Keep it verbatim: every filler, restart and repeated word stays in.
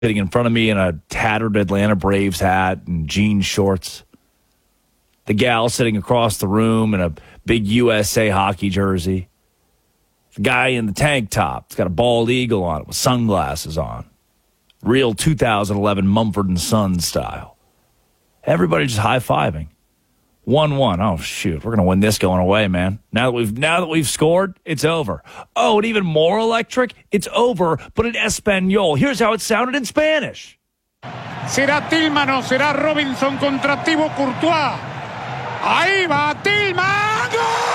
sitting in front of me in a tattered Atlanta Braves hat and jean shorts. The gal sitting across the room in a big U S A hockey jersey. The guy in the tank top. It's got a bald eagle on it with sunglasses on. Real two thousand eleven Mumford and Sons style. Everybody just high-fiving. one one. Oh, shoot. We're going to win this going away, man. Now that we've now that we've scored, it's over. Oh, and even more electric, it's over, but in Espanol. Here's how it sounded in Spanish. Será Tillman o será Robinson contra Thibaut Courtois. Ahí va Tillman.